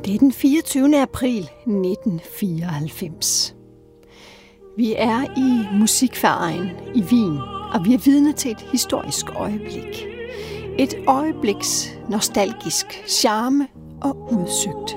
Det er den 24. april 1994. Vi er i Musikverein i Wien, og vi er vidne til et historisk øjeblik. Et øjebliks nostalgisk charme og udsøgt